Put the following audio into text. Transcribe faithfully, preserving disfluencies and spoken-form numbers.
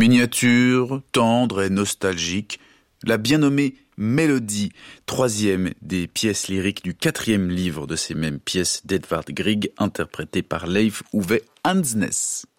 Miniature, tendre et nostalgique, la bien nommée Mélodie, troisième des pièces lyriques du quatrième livre de ces mêmes pièces d'Edvard Grieg, interprétées par Leif Ove Andsnes.